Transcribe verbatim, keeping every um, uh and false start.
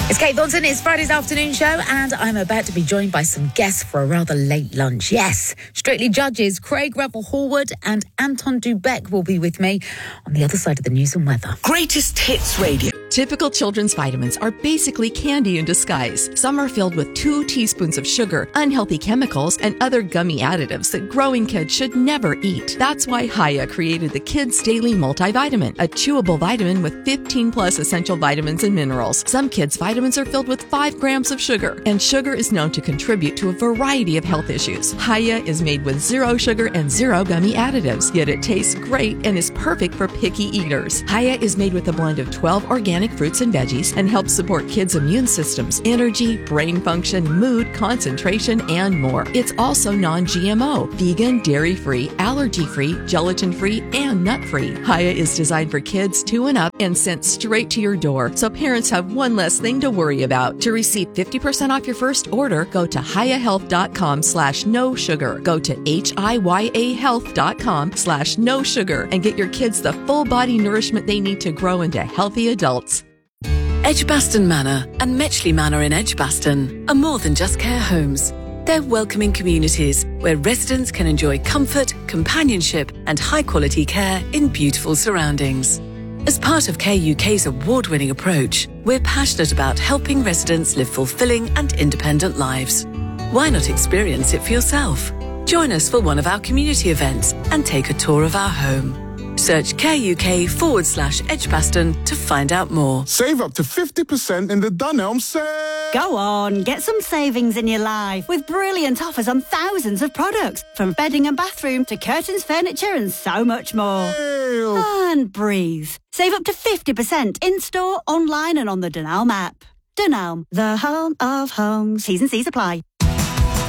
It's Kate Thornton, it's Friday's afternoon show, and I'm about to be joined by some guests for a rather late lunch. Yes, Strictly judges Craig Revel-Horwood and Anton Du Beke will be with me on the other side of the news and weather. Greatest Hits Radio. Typical children's vitamins are basically candy in disguise. Some are filled with two teaspoons of sugar, unhealthy chemicals, and other gummy additives that growing kids should never eat. That's why Hiya created the Kids Daily Multivitamin, a chewable vitamin with fifteen plus essential vitamins and minerals. Some kids' vitamins are filled with five grams of sugar, and sugar is known to contribute to a variety of health issues. Hiya is made with zero sugar and zero gummy additives, yet it tastes great and is perfect for picky eaters. Hiya is made with a blend of twelve organic fruits and veggies and helps support kids' immune systems, energy, brain function, mood, concentration, and more. It's also non-G M O, vegan, dairy-free, allergy-free, gelatin-free, and nut-free. Hiya is designed for kids two and up and sent straight to your door, so parents have one less thing to worry about. To receive fifty percent off your first order, go to hiyahealth.com slash no sugar. Go to H-I-Y-A health.com slash no sugar and get your kids the full body nourishment they need to grow into healthy adults. Edgbaston Manor and Metchley Manor in Edgbaston are more than just care homes. They're welcoming communities where residents can enjoy comfort, companionship, and high-quality care in beautiful surroundings. As part of Care U K's award-winning approach, we're passionate about helping residents live fulfilling and independent lives. Why not experience it for yourself? Join us for one of our community events and take a tour of our home. Search CareUK forward slash Edgbaston to find out more. Save up to fifty percent in the Dunelm sale. Go on, get some savings in your life with brilliant offers on thousands of products, from bedding and bathroom to curtains, furniture, and so much more. Ew. And breathe. Save up to fifty percent in-store, online, and on the Dunelm app. Dunelm, the home of homes. T's and C's apply.